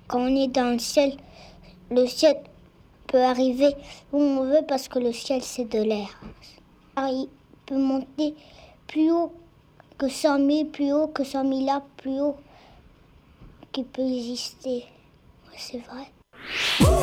Quand on est dans le ciel peut arriver où on veut parce que le ciel, c'est de l'air. Alors, il peut monter plus haut que 100 000, plus haut que 100 000 arbres, plus haut qu'il peut exister. Ouais, c'est vrai.